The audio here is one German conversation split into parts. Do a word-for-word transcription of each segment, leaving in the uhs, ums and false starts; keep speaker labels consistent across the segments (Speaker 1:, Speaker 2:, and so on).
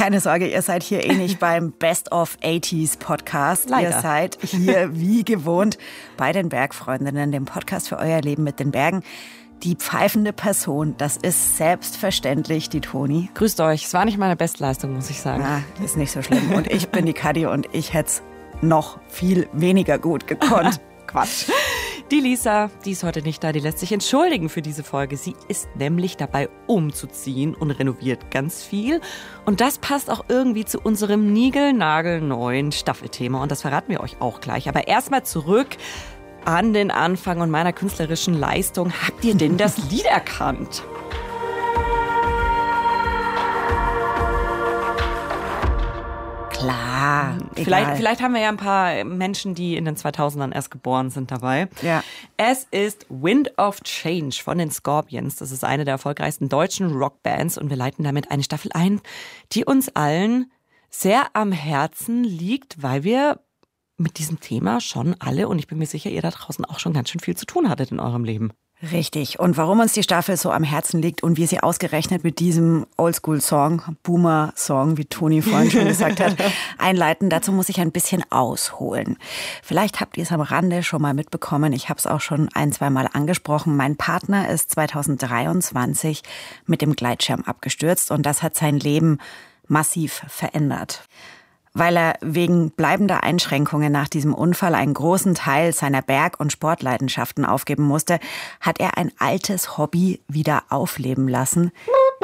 Speaker 1: keine Sorge, ihr seid hier eh nicht beim Best of achtziger Podcast.
Speaker 2: Leider.
Speaker 1: Ihr seid hier wie gewohnt bei den Bergfreundinnen, dem Podcast für euer Leben mit den Bergen. Die pfeifende Person, das ist selbstverständlich die Toni.
Speaker 2: Grüßt euch, es war nicht meine Bestleistung, muss ich sagen.
Speaker 1: Ah, ist nicht so schlimm. Und ich bin die Kadi und ich hätte es noch viel weniger gut gekonnt. Quatsch.
Speaker 2: Die Lisa, die ist heute nicht da, die lässt sich entschuldigen für diese Folge. Sie ist nämlich dabei umzuziehen und renoviert ganz viel. Und das passt auch irgendwie zu unserem niegelnagelneuen Staffelthema. Und das verraten wir euch auch gleich. Aber erstmal zurück an den Anfang und meiner künstlerischen Leistung. Habt ihr denn das Lied erkannt?
Speaker 1: Klar.
Speaker 2: Vielleicht, vielleicht haben wir ja ein paar Menschen, die in den zweitausendern erst geboren sind, dabei.
Speaker 1: Ja.
Speaker 2: Es ist Wind of Change von den Scorpions. Das ist eine der erfolgreichsten deutschen Rockbands und wir leiten damit eine Staffel ein, die uns allen sehr am Herzen liegt, weil wir mit diesem Thema schon alle, und ich bin mir sicher, ihr da draußen auch schon ganz schön viel zu tun hattet in eurem Leben.
Speaker 1: Richtig. Und warum uns die Staffel so am Herzen liegt und wir sie ausgerechnet mit diesem Oldschool-Song, Boomer-Song, wie Toni vorhin schon gesagt hat, einleiten, dazu muss ich ein bisschen ausholen. Vielleicht habt ihr es am Rande schon mal mitbekommen. Ich habe es auch schon ein, zwei Mal angesprochen. Mein Partner ist zweitausenddreiundzwanzig mit dem Gleitschirm abgestürzt und das hat sein Leben massiv verändert. Weil er wegen bleibender Einschränkungen nach diesem Unfall einen großen Teil seiner Berg- und Sportleidenschaften aufgeben musste, hat er ein altes Hobby wieder aufleben lassen.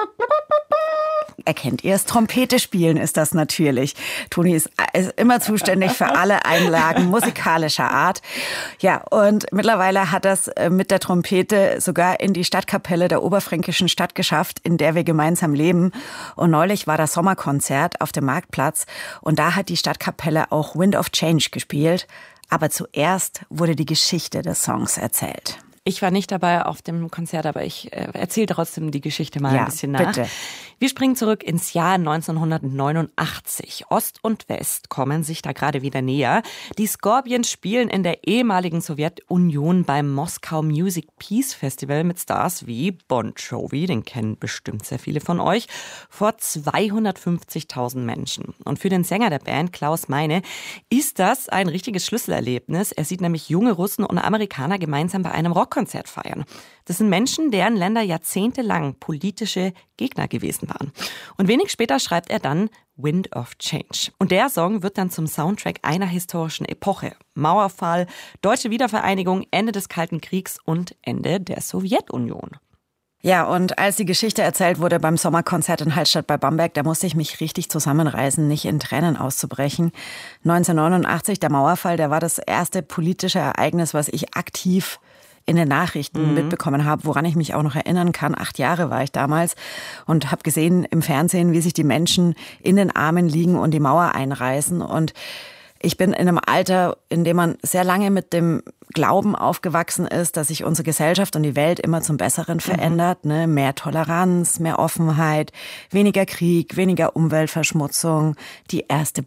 Speaker 1: Erkennt ihr es? Trompete spielen ist das natürlich. Toni ist, ist immer zuständig für alle Einlagen musikalischer Art. Ja, und mittlerweile hat er es mit der Trompete sogar in die Stadtkapelle der oberfränkischen Stadt geschafft, in der wir gemeinsam leben. Und neulich war das Sommerkonzert auf dem Marktplatz und da hat die Stadtkapelle auch Wind of Change gespielt. Aber zuerst wurde die Geschichte des Songs erzählt.
Speaker 2: Ich war nicht dabei auf dem Konzert, aber ich äh, erzähle trotzdem die Geschichte mal
Speaker 1: ja,
Speaker 2: ein bisschen nach.
Speaker 1: Bitte.
Speaker 2: Wir springen zurück ins Jahr neunzehnhundertneunundachtzig. Ost und West kommen sich da gerade wieder näher. Die Scorpions spielen in der ehemaligen Sowjetunion beim Moskau Music Peace Festival mit Stars wie Bon Jovi, den kennen bestimmt sehr viele von euch, vor zweihundertfünfzigtausend Menschen. Und für den Sänger der Band, Klaus Meine, ist das ein richtiges Schlüsselerlebnis. Er sieht nämlich junge Russen und Amerikaner gemeinsam bei einem Rockkonzert feiern. Das sind Menschen, deren Länder jahrzehntelang politische Gegner gewesen waren. Und wenig später schreibt er dann Wind of Change. Und der Song wird dann zum Soundtrack einer historischen Epoche. Mauerfall, deutsche Wiedervereinigung, Ende des Kalten Kriegs und Ende der Sowjetunion.
Speaker 1: Ja, und als die Geschichte erzählt wurde beim Sommerkonzert in Hallstatt bei Bamberg, da musste ich mich richtig zusammenreißen, nicht in Tränen auszubrechen. neunzehnhundertneunundachtzig, der Mauerfall, der war das erste politische Ereignis, was ich aktiv in den Nachrichten mhm. mitbekommen habe, woran ich mich auch noch erinnern kann. Acht Jahre war ich damals und habe gesehen im Fernsehen, wie sich die Menschen in den Armen liegen und die Mauer einreißen. Und ich bin in einem Alter, in dem man sehr lange mit dem Glauben aufgewachsen ist, dass sich unsere Gesellschaft und die Welt immer zum Besseren verändert. Mhm. Ne? Mehr Toleranz, mehr Offenheit, weniger Krieg, weniger Umweltverschmutzung. Die erste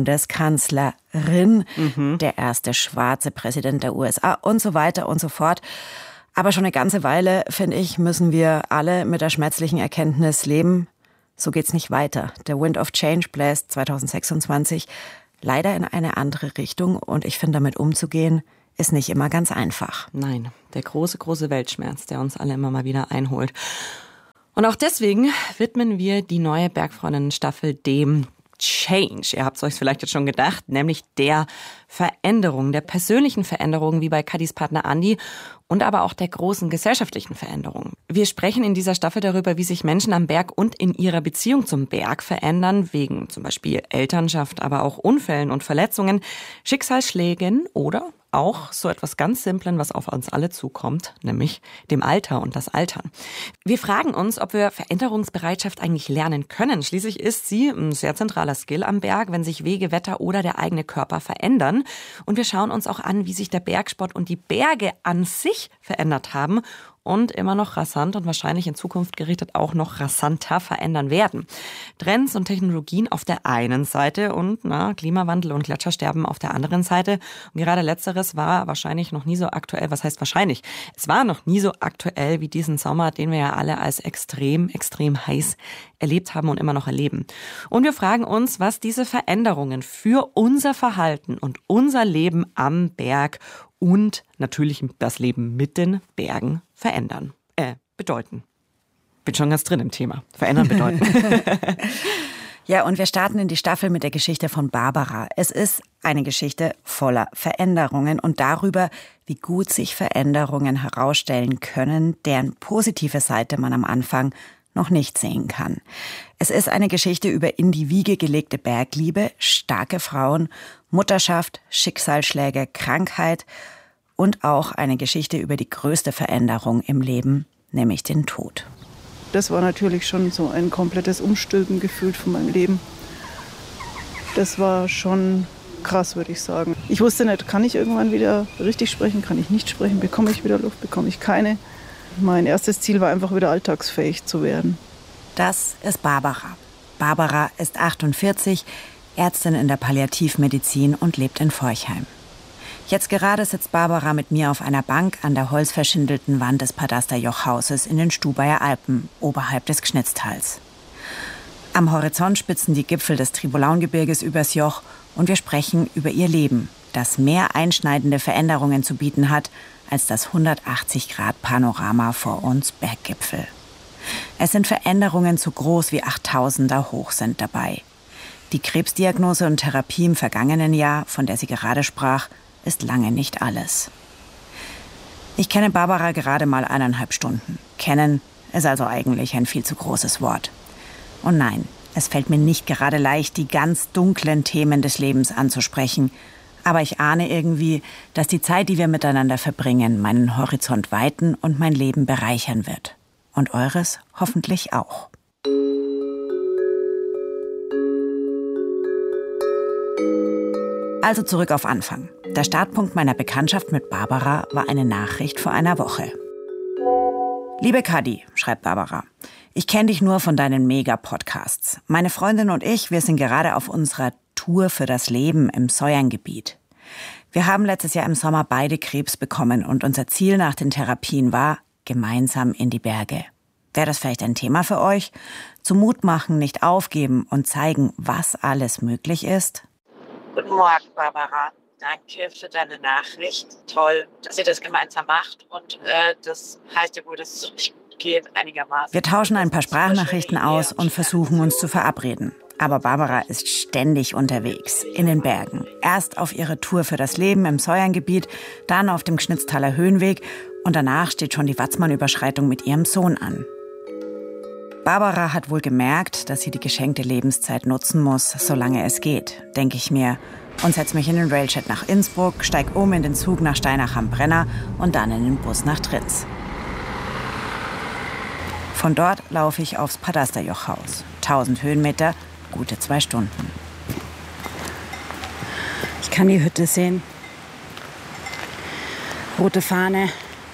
Speaker 1: Bundeskanzlerin, mhm. der erste schwarze Präsident der U S A und so weiter und so fort. Aber schon eine ganze Weile, finde ich, müssen wir alle mit der schmerzlichen Erkenntnis leben, so geht's nicht weiter. Der Wind of Change bläst zweitausendsechsundzwanzig leider in eine andere Richtung und ich finde, damit umzugehen, ist nicht immer ganz einfach.
Speaker 2: Nein, der große, große Weltschmerz, der uns alle immer mal wieder einholt. Und auch deswegen widmen wir die neue Bergfreundinnen-Staffel dem Change. Ihr habt es euch vielleicht jetzt schon gedacht, nämlich der Veränderung, der persönlichen Veränderung, wie bei Kadis Partner Andi, und aber auch der großen gesellschaftlichen Veränderung. Wir sprechen in dieser Staffel darüber, wie sich Menschen am Berg und in ihrer Beziehung zum Berg verändern, wegen zum Beispiel Elternschaft, aber auch Unfällen und Verletzungen, Schicksalsschlägen oder auch so etwas ganz Simplen, was auf uns alle zukommt, nämlich dem Alter und das Altern. Wir fragen uns, ob wir Veränderungsbereitschaft eigentlich lernen können. Schließlich ist sie ein sehr zentraler Skill am Berg, wenn sich Wege, Wetter oder der eigene Körper verändern. Und wir schauen uns auch an, wie sich der Bergsport und die Berge an sich verändert haben und immer noch rasant und wahrscheinlich in Zukunft gerichtet auch noch rasanter verändern werden. Trends und Technologien auf der einen Seite und na, Klimawandel und Gletschersterben auf der anderen Seite. Und gerade letzteres war wahrscheinlich noch nie so aktuell. Was heißt wahrscheinlich? Es war noch nie so aktuell wie diesen Sommer, den wir ja alle als extrem, extrem heiß erlebt haben und immer noch erleben. Und wir fragen uns, was diese Veränderungen für unser Verhalten und unser Leben am Berg und natürlich das Leben mit den Bergen verändern, äh, bedeuten. Bin schon ganz drin im Thema. Verändern bedeuten.
Speaker 1: Ja, und wir starten in die Staffel mit der Geschichte von Barbara. Es ist eine Geschichte voller Veränderungen und darüber, wie gut sich Veränderungen herausstellen können, deren positive Seite man am Anfang noch nicht sehen kann. Es ist eine Geschichte über in die Wiege gelegte Bergliebe, starke Frauen, Mutterschaft, Schicksalsschläge, Krankheit und auch eine Geschichte über die größte Veränderung im Leben, nämlich den Tod.
Speaker 3: Das war natürlich schon so ein komplettes Umstülpen gefühlt von meinem Leben. Das war schon krass, würde ich sagen. Ich wusste nicht, kann ich irgendwann wieder richtig sprechen, kann ich nicht sprechen, bekomme ich wieder Luft, bekomme ich keine. Mein erstes Ziel war einfach wieder alltagsfähig zu werden.
Speaker 1: Das ist Barbara. Barbara ist achtundvierzig, Ärztin in der Palliativmedizin und lebt in Forchheim. Jetzt gerade sitzt Barbara mit mir auf einer Bank an der holzverschindelten Wand des Padasterjoch-Hauses in den Stubaier Alpen, oberhalb des Gschnitztals. Am Horizont spitzen die Gipfel des Tribolaungebirges übers Joch und wir sprechen über ihr Leben, das mehr einschneidende Veränderungen zu bieten hat als das hundertachtzig Grad Panorama vor uns Berggipfel. Es sind Veränderungen so groß wie achttausender hoch sind dabei. Die Krebsdiagnose und Therapie im vergangenen Jahr, von der sie gerade sprach, ist lange nicht alles. Ich kenne Barbara gerade mal eineinhalb Stunden. Kennen ist also eigentlich ein viel zu großes Wort. Und nein, es fällt mir nicht gerade leicht, die ganz dunklen Themen des Lebens anzusprechen. Aber ich ahne irgendwie, dass die Zeit, die wir miteinander verbringen, meinen Horizont weiten und mein Leben bereichern wird. Und eures hoffentlich auch. Also zurück auf Anfang. Der Startpunkt meiner Bekanntschaft mit Barbara war eine Nachricht vor einer Woche. Liebe Kadi, schreibt Barbara, ich kenne dich nur von deinen Mega-Podcasts. Meine Freundin und ich, wir sind gerade auf unserer Tour für das Leben im Säuerngebiet. Wir haben letztes Jahr im Sommer beide Krebs bekommen und unser Ziel nach den Therapien war, gemeinsam in die Berge. Wäre das vielleicht ein Thema für euch? Zum Mut machen, nicht aufgeben und zeigen, was alles möglich ist?
Speaker 4: Guten Morgen, Barbara. Danke für deine Nachricht. Toll, dass ihr das gemeinsam macht. Und äh, das heißt ja wohl, dass es geht einigermaßen.
Speaker 1: Wir tauschen ein paar Sprachnachrichten aus und versuchen uns zu verabreden. Aber Barbara ist ständig unterwegs, in den Bergen. Erst auf ihrer Tour für das Leben im Säuerngebiet, dann auf dem Gschnitztaler Höhenweg und danach steht schon die Watzmann-Überschreitung mit ihrem Sohn an. Barbara hat wohl gemerkt, dass sie die geschenkte Lebenszeit nutzen muss, solange es geht, denke ich mir, und setze mich in den Railjet nach Innsbruck, steig um in den Zug nach Steinach am Brenner und dann in den Bus nach Tritz. Von dort laufe ich aufs Padasterjoch-Haus. tausend Höhenmeter, gute zwei Stunden.
Speaker 5: Ich kann die Hütte sehen. Rote Fahne.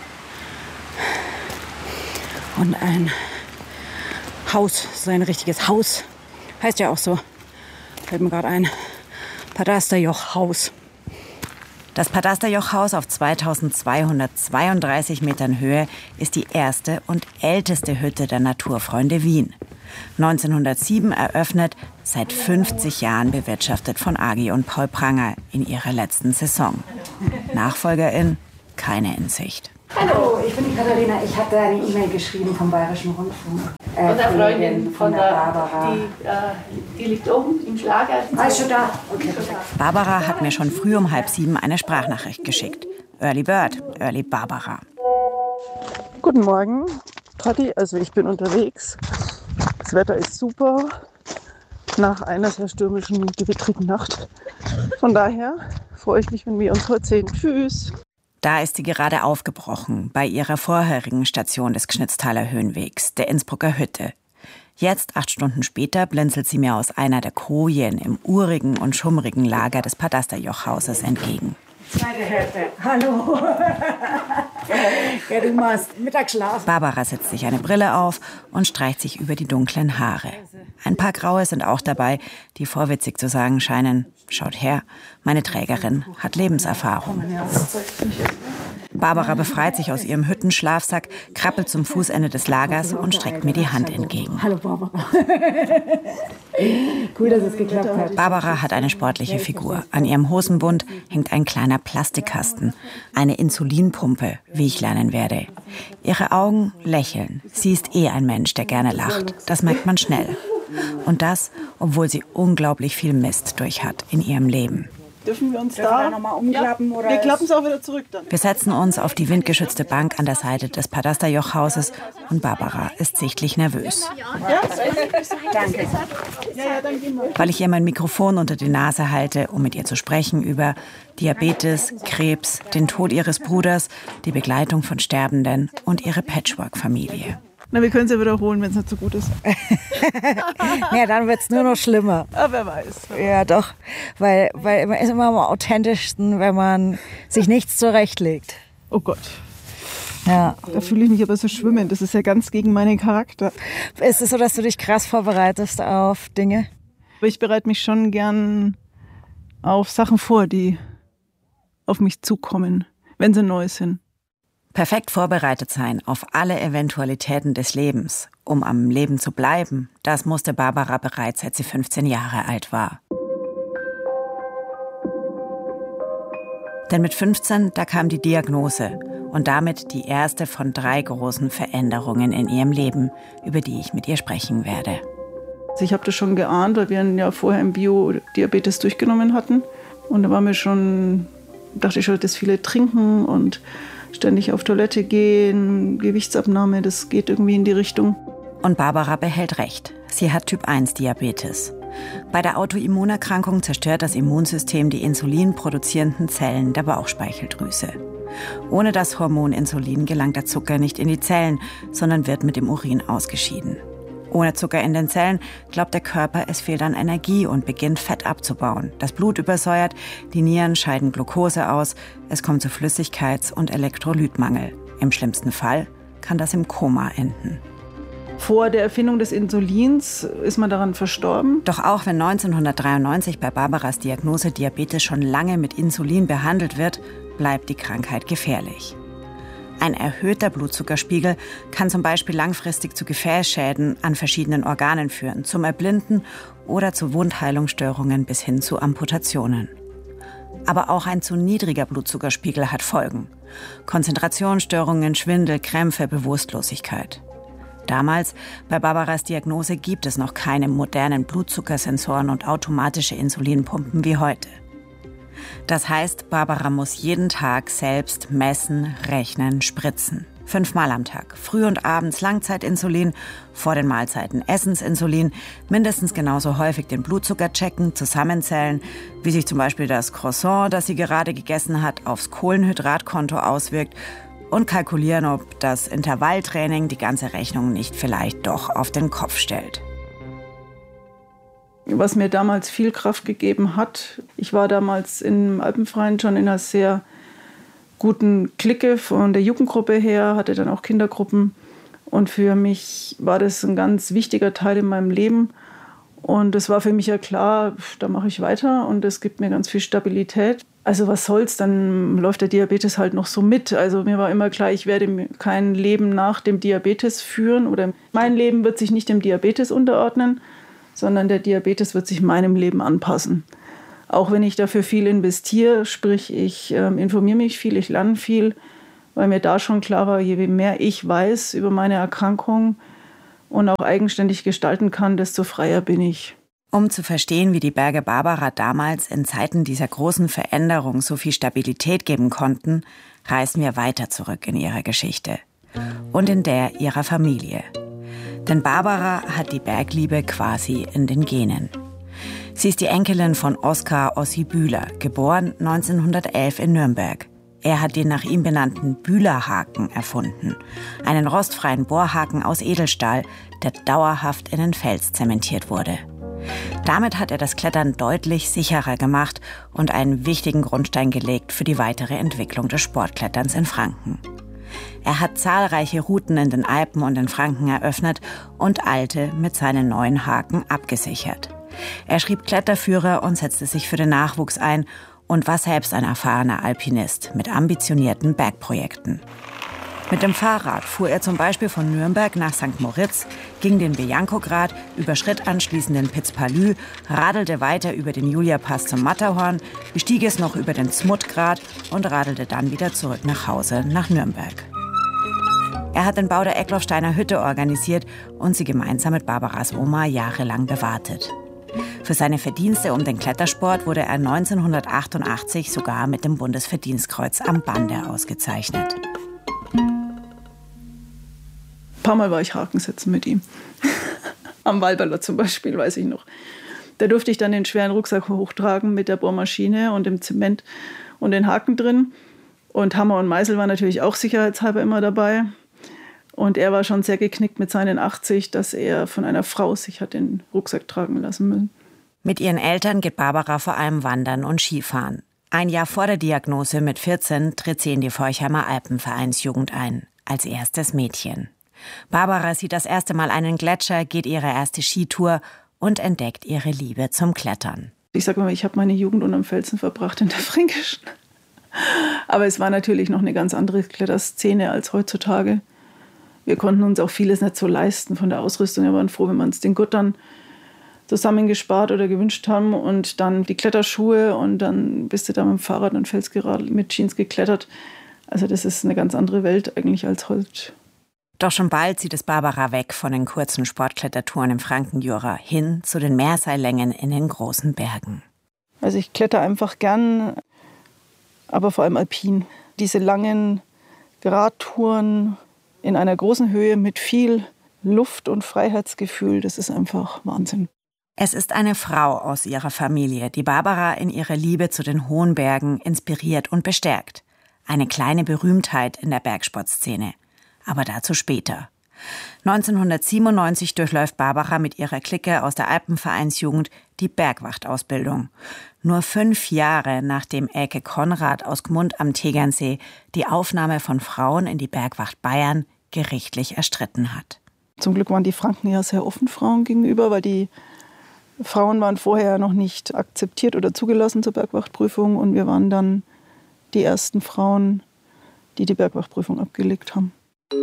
Speaker 5: Und ein Haus, so ein richtiges Haus. Heißt ja auch so. Fällt mir gerade ein. Padasterjoch-Haus.
Speaker 1: Das Padasterjoch-Haus auf zweitausendzweihundertzweiunddreißig Metern Höhe ist die erste und älteste Hütte der Naturfreunde Wien. neunzehnhundertsieben eröffnet, seit fünfzig Jahren bewirtschaftet von Agi und Paul Pranger in ihrer letzten Saison. Nachfolgerin, keine in Sicht.
Speaker 5: Hallo, ich bin die Katharina. Ich hatte eine E-Mail geschrieben vom Bayerischen Rundfunk. Äh,
Speaker 6: Von der Freundin, von,
Speaker 5: von der,
Speaker 6: der
Speaker 5: Barbara.
Speaker 6: Die, äh, die liegt oben im Schlager.
Speaker 5: Ah, ist schon da? Okay, perfekt.
Speaker 1: Barbara hat mir schon früh um halb sieben eine Sprachnachricht geschickt. Early Bird, Early Barbara.
Speaker 3: Guten Morgen, Kathi. Also ich bin unterwegs. Das Wetter ist super. Nach einer sehr stürmischen, gewittrigen Nacht. Von daher freue ich mich, wenn wir uns heute sehen. Tschüss.
Speaker 1: Da ist sie gerade aufgebrochen, bei ihrer vorherigen Station des Gschnitztaler Höhenwegs, der Innsbrucker Hütte. Jetzt, acht Stunden später, blinzelt sie mir aus einer der Kojen im urigen und schummrigen Lager des Padasterjoch-Hauses entgegen.
Speaker 5: Zweite Hälfte. Hallo. Ja, du machst Mittagsschlaf.
Speaker 1: Barbara setzt sich eine Brille auf und streicht sich über die dunklen Haare. Ein paar graue sind auch dabei, die vorwitzig zu sagen scheinen. Schaut her, meine Trägerin hat Lebenserfahrung. Barbara befreit sich aus ihrem Hüttenschlafsack, krabbelt zum Fußende des Lagers und streckt mir die Hand entgegen.
Speaker 5: Hallo Barbara. Cool, dass es geklappt hat.
Speaker 1: Barbara hat eine sportliche Figur. An ihrem Hosenbund hängt ein kleiner Plastikkasten, eine Insulinpumpe, wie ich lernen werde. Ihre Augen lächeln. Sie ist eh ein Mensch, der gerne lacht. Das merkt man schnell. Und das, obwohl sie unglaublich viel Mist durch hat in ihrem Leben.
Speaker 3: Dürfen wir uns
Speaker 5: Dürfen
Speaker 3: da
Speaker 5: wir noch mal umklappen?
Speaker 3: Ja,
Speaker 5: oder
Speaker 3: wir klappen es auch wieder zurück dann.
Speaker 1: Wir setzen uns auf die windgeschützte Bank an der Seite des Padasterjoch-Hauses und Barbara ist sichtlich nervös.
Speaker 3: Ja?
Speaker 5: Danke.
Speaker 3: Ja, ja, dann gehen wir.
Speaker 1: Weil ich ihr mein Mikrofon unter die Nase halte, um mit ihr zu sprechen über Diabetes, Krebs, den Tod ihres Bruders, die Begleitung von Sterbenden und ihre Patchwork-Familie.
Speaker 3: Na, wir können es ja wiederholen, wenn es nicht so gut ist.
Speaker 5: Ja, dann wird es nur noch schlimmer.
Speaker 3: Aber wer weiß.
Speaker 5: Ja, doch. Weil, weil man ist immer am authentischsten, wenn man sich nichts zurechtlegt.
Speaker 3: Oh Gott,
Speaker 5: Ja.
Speaker 3: da fühle ich mich aber so schwimmend. Das ist ja ganz gegen meinen Charakter.
Speaker 5: Ist es so, dass du dich krass vorbereitest auf Dinge?
Speaker 3: Aber ich bereite mich schon gern auf Sachen vor, die auf mich zukommen, wenn sie neu sind.
Speaker 1: Perfekt vorbereitet sein auf alle Eventualitäten des Lebens, um am Leben zu bleiben, das musste Barbara bereits, als sie fünfzehn Jahre alt war. Denn mit fünfzehn, da kam die Diagnose und damit die erste von drei großen Veränderungen in ihrem Leben, über die ich mit ihr sprechen werde.
Speaker 3: Also ich habe das schon geahnt, weil wir ein Jahr vorher im Bio-Diabetes durchgenommen hatten. Und da war mir schon, dachte ich schon, dass viele trinken und ständig auf Toilette gehen, Gewichtsabnahme, das geht irgendwie in die Richtung.
Speaker 1: Und Barbara behält recht. Sie hat Typ eins Diabetes. Bei der Autoimmunerkrankung zerstört das Immunsystem die insulinproduzierenden Zellen der Bauchspeicheldrüse. Ohne das Hormon Insulin gelangt der Zucker nicht in die Zellen, sondern wird mit dem Urin ausgeschieden. Ohne Zucker in den Zellen glaubt der Körper, es fehlt an Energie und beginnt Fett abzubauen. Das Blut übersäuert, die Nieren scheiden Glucose aus, es kommt zu Flüssigkeits- und Elektrolytmangel. Im schlimmsten Fall kann das im Koma enden.
Speaker 3: Vor der Erfindung des Insulins ist man daran verstorben.
Speaker 1: Doch auch wenn neunzehnhundertdreiundneunzig bei Barbaras Diagnose Diabetes schon lange mit Insulin behandelt wird, bleibt die Krankheit gefährlich. Ein erhöhter Blutzuckerspiegel kann zum Beispiel langfristig zu Gefäßschäden an verschiedenen Organen führen, zum Erblinden oder zu Wundheilungsstörungen bis hin zu Amputationen. Aber auch ein zu niedriger Blutzuckerspiegel hat Folgen. Konzentrationsstörungen, Schwindel, Krämpfe, Bewusstlosigkeit. Damals, bei Barbaras Diagnose, gibt es noch keine modernen Blutzuckersensoren und automatische Insulinpumpen wie heute. Das heißt, Barbara muss jeden Tag selbst messen, rechnen, spritzen. Fünfmal am Tag. Früh und abends Langzeitinsulin, vor den Mahlzeiten Essensinsulin, mindestens genauso häufig den Blutzucker checken, zusammenzählen, wie sich zum Beispiel das Croissant, das sie gerade gegessen hat, aufs Kohlenhydratkonto auswirkt und kalkulieren, ob das Intervalltraining die ganze Rechnung nicht vielleicht doch auf den Kopf stellt.
Speaker 3: Was mir damals viel Kraft gegeben hat, ich war damals im Alpenverein schon in einer sehr guten Clique von der Jugendgruppe her, hatte dann auch Kindergruppen. Und für mich war das ein ganz wichtiger Teil in meinem Leben. Und es war für mich ja klar, da mache ich weiter und es gibt mir ganz viel Stabilität. Also was soll's, dann läuft der Diabetes halt noch so mit. Also mir war immer klar, ich werde kein Leben nach dem Diabetes führen oder mein Leben wird sich nicht dem Diabetes unterordnen, sondern der Diabetes wird sich meinem Leben anpassen. Auch wenn ich dafür viel investiere, sprich ich äh, informiere mich viel, ich lerne viel, weil mir da schon klar war, je mehr ich weiß über meine Erkrankung und auch eigenständig gestalten kann, desto freier bin ich.
Speaker 1: Um zu verstehen, wie die Berge Barbara damals in Zeiten dieser großen Veränderung so viel Stabilität geben konnten, reisen wir weiter zurück in ihre Geschichte und in der ihrer Familie. Denn Barbara hat die Bergliebe quasi in den Genen. Sie ist die Enkelin von Oskar Ossi Bühler, geboren neunzehnhundertelf in Nürnberg. Er hat den nach ihm benannten Bühlerhaken erfunden, einen rostfreien Bohrhaken aus Edelstahl, der dauerhaft in den Fels zementiert wurde. Damit hat er das Klettern deutlich sicherer gemacht und einen wichtigen Grundstein gelegt für die weitere Entwicklung des Sportkletterns in Franken. Er hat zahlreiche Routen in den Alpen und in Franken eröffnet und alte mit seinen neuen Haken abgesichert. Er schrieb Kletterführer und setzte sich für den Nachwuchs ein und war selbst ein erfahrener Alpinist mit ambitionierten Bergprojekten. Mit dem Fahrrad fuhr er zum Beispiel von Nürnberg nach Sankt Moritz, ging den Bianco-Grat, überschritt anschließend den Piz-Palu, radelte weiter über den Julia-Pass zum Matterhorn, bestieg es noch über den Zmutt-Grat und radelte dann wieder zurück nach Hause, nach Nürnberg. Er hat den Bau der Eckloffsteiner Hütte organisiert und sie gemeinsam mit Barbaras Oma jahrelang gewartet. Für seine Verdienste um den Klettersport wurde er neunzehnhundertachtundachtzig sogar mit dem Bundesverdienstkreuz am Bande ausgezeichnet.
Speaker 3: Ein paar Mal war ich Haken setzen mit ihm. Am Walberler zum Beispiel, weiß ich noch. Da durfte ich dann den schweren Rucksack hochtragen mit der Bohrmaschine und dem Zement und den Haken drin. Und Hammer und Meißel waren natürlich auch sicherheitshalber immer dabei. Und er war schon sehr geknickt mit seinen achtzig, dass er von einer Frau sich hat den Rucksack tragen lassen müssen.
Speaker 1: Mit ihren Eltern geht Barbara vor allem wandern und Skifahren. Ein Jahr vor der Diagnose mit vierzehn tritt sie in die Forchheimer Alpenvereinsjugend ein, als erstes Mädchen. Barbara sieht das erste Mal einen Gletscher, geht ihre erste Skitour und entdeckt ihre Liebe zum Klettern.
Speaker 3: Ich sage immer, ich habe meine Jugend unterm Felsen verbracht in der Fränkischen. Aber es war natürlich noch eine ganz andere Kletterszene als heutzutage. Wir konnten uns auch vieles nicht so leisten von der Ausrüstung. Wir waren froh, wenn wir uns den Gurt dann zusammengespart oder gewünscht haben und dann die Kletterschuhe und dann bist du da mit dem Fahrrad und Felsgerade mit Jeans geklettert. Also das ist eine ganz andere Welt eigentlich als heute.
Speaker 1: Doch schon bald zieht es Barbara weg von den kurzen Sportklettertouren im Frankenjura hin zu den Mehrseillängen in den großen Bergen.
Speaker 3: Also ich kletter einfach gern, aber vor allem alpin. Diese langen Gradtouren in einer großen Höhe mit viel Luft und Freiheitsgefühl, das ist einfach Wahnsinn.
Speaker 1: Es ist eine Frau aus ihrer Familie, die Barbara in ihrer Liebe zu den hohen Bergen inspiriert und bestärkt. Eine kleine Berühmtheit in der Bergsportszene. Aber dazu später. neunzehnhundertsiebenundneunzig durchläuft Barbara mit ihrer Clique aus der Alpenvereinsjugend die Bergwachtausbildung. Nur fünf Jahre nachdem Elke Konrad aus Gmund am Tegernsee die Aufnahme von Frauen in die Bergwacht Bayern gerichtlich erstritten hat.
Speaker 3: Zum Glück waren die Franken ja sehr offen Frauen gegenüber, weil die Frauen waren vorher noch nicht akzeptiert oder zugelassen zur Bergwachtprüfung und wir waren dann die ersten Frauen, die die Bergwachtprüfung abgelegt haben.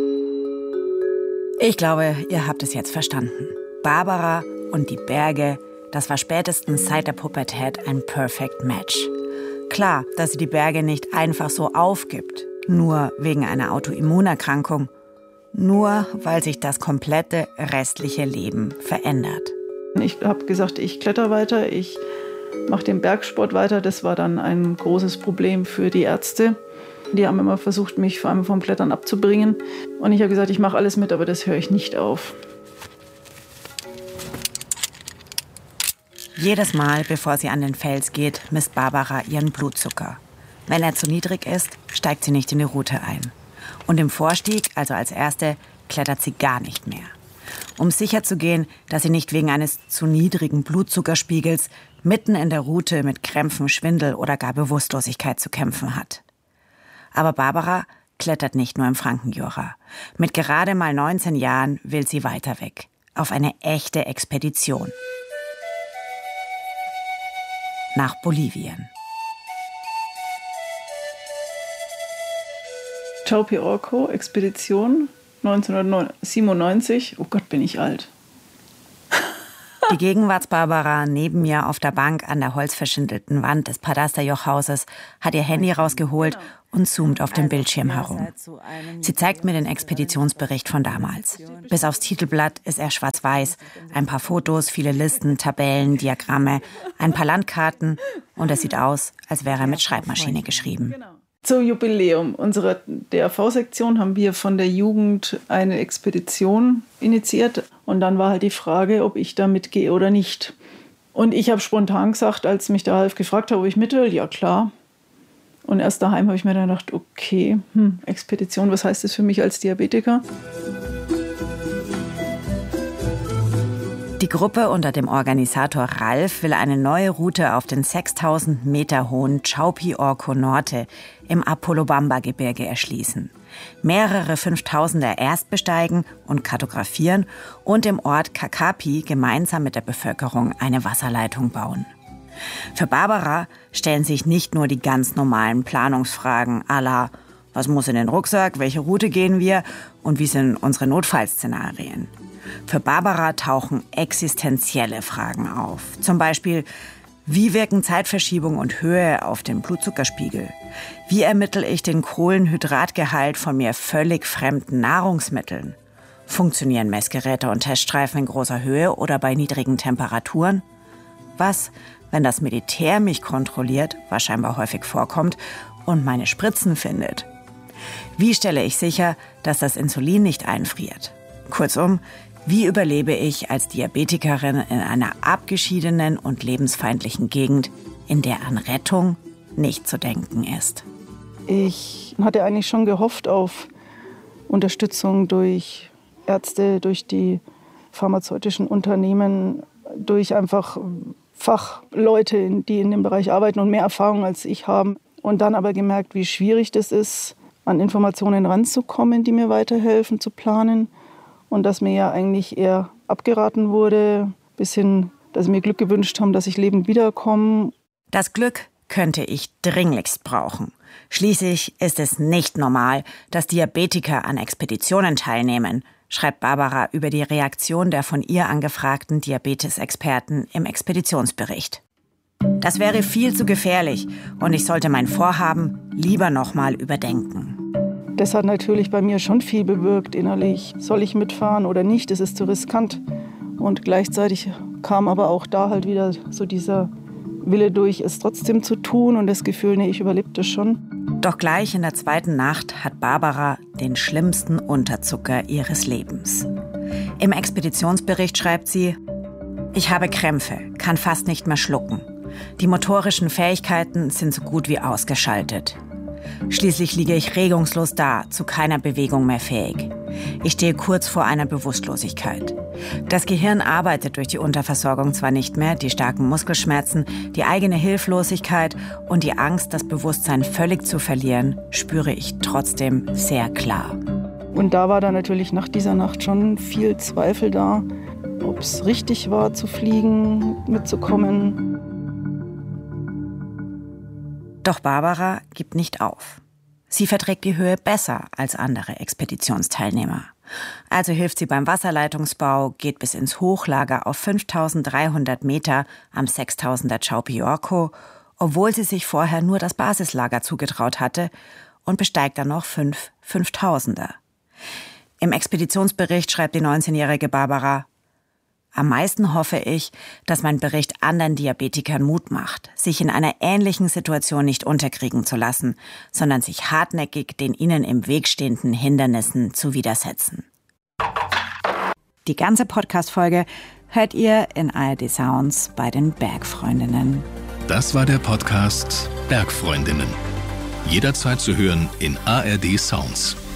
Speaker 1: Ich glaube, ihr habt es jetzt verstanden. Barbara und die Berge, das war spätestens seit der Pubertät ein Perfect Match. Klar, dass sie die Berge nicht einfach so aufgibt, nur wegen einer Autoimmunerkrankung, nur weil sich das komplette restliche Leben verändert.
Speaker 3: Ich habe gesagt, ich kletter weiter, ich mache den Bergsport weiter. Das war dann ein großes Problem für die Ärzte. Die haben immer versucht, mich vor allem vom Klettern abzubringen. Und ich habe gesagt, ich mache alles mit, aber das höre ich nicht auf.
Speaker 1: Jedes Mal, bevor sie an den Fels geht, misst Barbara ihren Blutzucker. Wenn er zu niedrig ist, steigt sie nicht in die Route ein. Und im Vorstieg, also als Erste, klettert sie gar nicht mehr. Um sicherzugehen, dass sie nicht wegen eines zu niedrigen Blutzuckerspiegels mitten in der Route mit Krämpfen, Schwindel oder gar Bewusstlosigkeit zu kämpfen hat. Aber Barbara klettert nicht nur im Frankenjura. Mit gerade mal neunzehn Jahren will sie weiter weg. Auf eine echte Expedition. Nach Bolivien.
Speaker 3: Chaupi Orco, Expedition neunzehnhundertsiebenundneunzig. Oh Gott, bin ich alt.
Speaker 1: Die Gegenwarts-Barbara neben mir auf der Bank an der holzverschindelten Wand des Padasterjoch-Hauses hat ihr Handy rausgeholt und zoomt auf dem Bildschirm herum. Sie zeigt mir den Expeditionsbericht von damals. Bis aufs Titelblatt ist er schwarz-weiß. Ein paar Fotos, viele Listen, Tabellen, Diagramme, ein paar Landkarten und es sieht aus, als wäre er mit Schreibmaschine geschrieben.
Speaker 3: Zum Jubiläum unserer D R V-Sektion haben wir von der Jugend eine Expedition initiiert. Und dann war halt die Frage, ob ich da mitgehe oder nicht. Und ich habe spontan gesagt, als mich der Ralf gefragt hat, ob ich mit will, ja klar. Und erst daheim habe ich mir dann gedacht, okay, hm, Expedition, was heißt das für mich als Diabetiker?
Speaker 1: Die Gruppe unter dem Organisator Ralf will eine neue Route auf den sechstausend Meter hohen Chaupi Orco Norte im Apolobamba-Gebirge erschließen. Mehrere Fünftausender erst besteigen und kartografieren und im Ort Kakapi gemeinsam mit der Bevölkerung eine Wasserleitung bauen. Für Barbara stellen sich nicht nur die ganz normalen Planungsfragen à la was muss in den Rucksack, welche Route gehen wir und wie sind unsere Notfallszenarien. Für Barbara tauchen existenzielle Fragen auf. Zum Beispiel, wie wirken Zeitverschiebung und Höhe auf den Blutzuckerspiegel? Wie ermittle ich den Kohlenhydratgehalt von mir völlig fremden Nahrungsmitteln? Funktionieren Messgeräte und Teststreifen in großer Höhe oder bei niedrigen Temperaturen? Was, wenn das Militär mich kontrolliert, was scheinbar häufig vorkommt, und meine Spritzen findet? Wie stelle ich sicher, dass das Insulin nicht einfriert? Kurzum, wie überlebe ich als Diabetikerin in einer abgeschiedenen und lebensfeindlichen Gegend, in der an Rettung nicht zu denken ist?
Speaker 3: Ich hatte eigentlich schon gehofft auf Unterstützung durch Ärzte, durch die pharmazeutischen Unternehmen, durch einfach Fachleute, die in dem Bereich arbeiten und mehr Erfahrung als ich haben. Und dann aber gemerkt, wie schwierig das ist, an Informationen ranzukommen, die mir weiterhelfen zu planen. Und dass mir ja eigentlich eher abgeraten wurde, bis hin, dass sie mir Glück gewünscht haben, dass ich lebend wiederkomme.
Speaker 1: Das Glück könnte ich dringlichst brauchen. Schließlich ist es nicht normal, dass Diabetiker an Expeditionen teilnehmen, schreibt Barbara über die Reaktion der von ihr angefragten Diabetesexperten im Expeditionsbericht. Das wäre viel zu gefährlich und ich sollte mein Vorhaben lieber nochmal überdenken.
Speaker 3: Das hat natürlich bei mir schon viel bewirkt innerlich. Soll ich mitfahren oder nicht? Das ist zu riskant. Und gleichzeitig kam aber auch da halt wieder so dieser Wille durch, es trotzdem zu tun und das Gefühl, nee, ich überlebe das schon.
Speaker 1: Doch gleich in der zweiten Nacht hat Barbara den schlimmsten Unterzucker ihres Lebens. Im Expeditionsbericht schreibt sie: Ich habe Krämpfe, kann fast nicht mehr schlucken. Die motorischen Fähigkeiten sind so gut wie ausgeschaltet. Schließlich liege ich regungslos da, zu keiner Bewegung mehr fähig. Ich stehe kurz vor einer Bewusstlosigkeit. Das Gehirn arbeitet durch die Unterversorgung zwar nicht mehr, die starken Muskelschmerzen, die eigene Hilflosigkeit und die Angst, das Bewusstsein völlig zu verlieren, spüre ich trotzdem sehr klar.
Speaker 3: Und da war dann natürlich nach dieser Nacht schon viel Zweifel da, ob es richtig war, zu fliegen, mitzukommen.
Speaker 1: Doch Barbara gibt nicht auf. Sie verträgt die Höhe besser als andere Expeditionsteilnehmer. Also hilft sie beim Wasserleitungsbau, geht bis ins Hochlager auf fünftausenddreihundert Meter am sechstausender Chaupi Orco, obwohl sie sich vorher nur das Basislager zugetraut hatte, und besteigt dann noch fünf Fünftausender. Im Expeditionsbericht schreibt die neunzehnjährige Barbara: Am meisten hoffe ich, dass mein Bericht anderen Diabetikern Mut macht, sich in einer ähnlichen Situation nicht unterkriegen zu lassen, sondern sich hartnäckig den ihnen im Weg stehenden Hindernissen zu widersetzen. Die ganze Podcast-Folge hört ihr in A R D Sounds bei den Bergfreundinnen.
Speaker 7: Das war der Podcast Bergfreundinnen. Jederzeit zu hören in A R D Sounds.